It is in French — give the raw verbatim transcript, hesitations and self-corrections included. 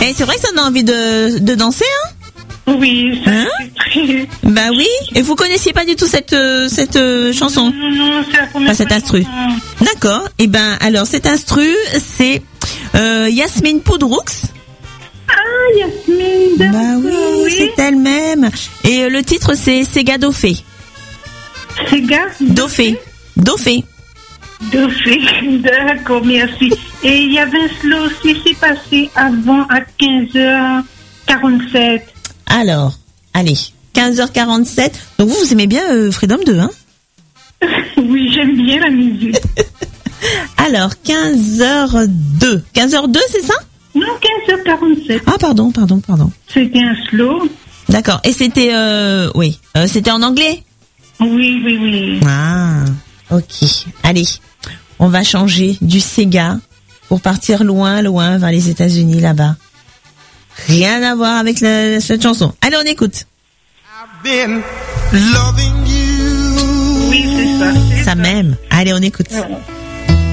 Et c'est vrai que ça donne envie de, de danser, hein? Oui, ça Hein c'est très... Bah oui. Et vous connaissiez pas du tout cette euh, cette euh, chanson? Non, non, c'est la première Enfin, cet fois instru. que j'entends. D'accord. Et ben alors cet instru, c'est euh, Yasmine Poudroux. Ah, Yasmine, Bah d'accord, oui, c'est elle-même. Et euh, le titre c'est Sega Dofé. C'est gars Dofé. Dofé. Dofé, d'accord, merci. Et il y avait un slow aussi, c'est passé avant à quinze heures quarante-sept. Alors, allez, quinze heures quarante-sept. Donc vous, vous aimez bien euh, Freedom deux, hein? Oui, j'aime bien la musique. Alors, quinze heures deux. quinze heures deux, c'est ça? Non, quinze heures quarante-sept. Ah, pardon, pardon, pardon. C'était un slow. D'accord. Et c'était, euh, oui, euh, c'était en anglais? Oui, oui, oui. Ah, ok. Allez, on va changer du Sega pour partir loin, loin vers les États-Unis, là-bas. Rien à voir avec la- cette chanson. Allez, on écoute. I've been loving you. Oui, c'est ça. c'est Ça même. Allez, on écoute. ça.